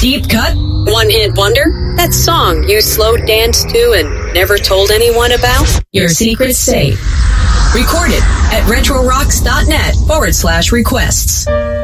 Deep cut? One-hit wonder? That song you slow danced to and never told anyone about? Your secret's safe. Record it at retrorocks.net/requests.